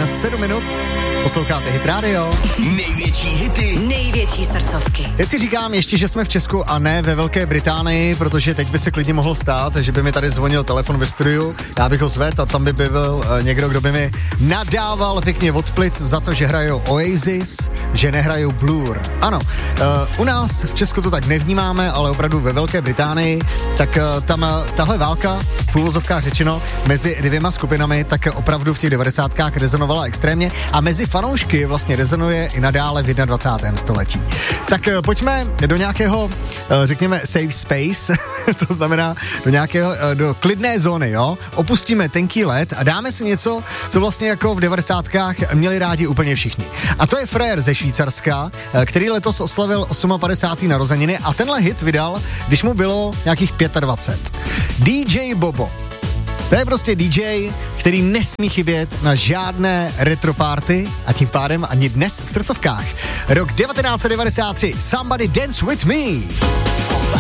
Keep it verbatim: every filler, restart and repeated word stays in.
hodin sedm minut. Posloucháte Hit Radio. Největší hity. Největší srdcovky. Teď si říkám ještě, že jsme v Česku a ne ve Velké Británii, protože teď by se klidně mohlo stát, že by mi tady zvonil telefon ve studiu, já bych ho zvedl a tam by byl někdo, kdo by mi nadával pěkně od plic za to, že hrajou Oasis, že nehrajou Blur. Ano, uh, u nás v Česku to tak nevnímáme, ale opravdu ve Velké Británii, tak uh, tam uh, tahle válka, v úvozovkách řečeno, mezi dvěma skupinami, tak opravdu v těch devadesátkách rezonovala extrémně a mezi fanoušky vlastně rezonuje i nadále v dvacátém prvním století. Tak uh, pojďme do nějakého, uh, řekněme, safe space, to znamená do nějakého, uh, do klidné zóny, jo? Opustíme tenký led a dáme si něco, co vlastně jako v devadesátkách měli rádi úplně všichni. A to je Frér ze Švýcarska, uh, který letos oslavil padesátého osmého narozeniny a tenhle hit vydal, když mu bylo nějakých dvacet pět. D J Bobo. To je prostě D J, který nesmí chybět na žádné retro party a tím pádem ani dnes v srdcovkách. Rok devatenáct set devadesát tři. Somebody Dance With Me.